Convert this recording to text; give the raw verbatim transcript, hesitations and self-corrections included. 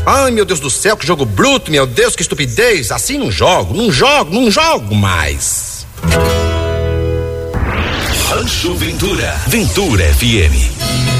Ai, meu Deus do céu, que jogo bruto, meu Deus, que estupidez. Assim não jogo, não jogo, não jogo mais. Rancho Ventura, Ventura F M.